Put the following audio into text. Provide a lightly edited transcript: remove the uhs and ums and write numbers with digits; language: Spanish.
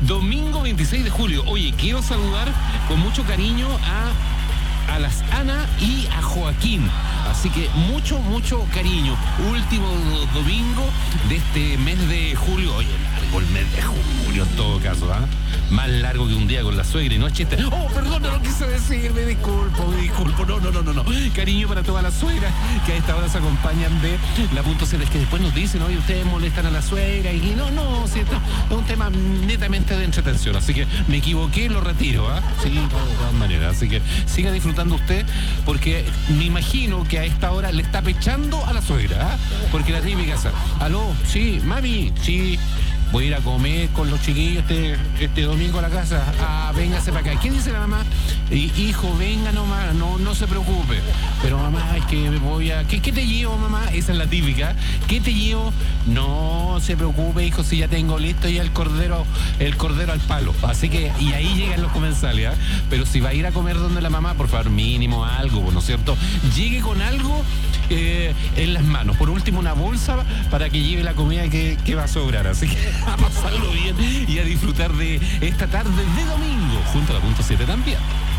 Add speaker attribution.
Speaker 1: Domingo 26 de julio. Oye, quiero saludar con mucho cariño a las Ana y a Joaquín. Así que mucho cariño. Último domingo de este mes de julio. Oye, largo el mes de julio en todo caso, ¿ah? Más largo que un día con la suegra y no es chiste. Oh, perdón, no lo quise decir, me disculpo. No. Cariño para todas las suegras que a esta hora se acompañan de la punto C. Es que después nos dicen, oye, ustedes molestan a la suegra y no, si esto es un tema netamente de entretención. Así que me equivoqué, lo retiro, ¿ah? Sí, de todas maneras. Así que siga disfrutando usted, porque me imagino que a esta hora le está pechando a la suegra, ¿ah? Porque la típica casa, aló, sí, mami, sí, voy a ir a comer con los chiquillos este domingo a la casa. Ah, véngase para acá. ¿Qué dice la mamá? Hijo, venga nomás, no se preocupe. Pero mamá, es que me voy a... ¿Qué te llevo, mamá? Esa es la típica. ¿Qué te llevo? No se preocupe, hijo, si ya tengo listo ya el cordero al palo. Así que, y ahí llegan los comensales, ¿eh? Pero si va a ir a comer donde la mamá, por favor, mínimo algo, ¿no es cierto? Llegue con algo en las manos. Por último, una bolsa para que lleve la comida que va a sobrar. Así que a pasarlo bien y a disfrutar de esta tarde de domingo junto a la punto 7 también.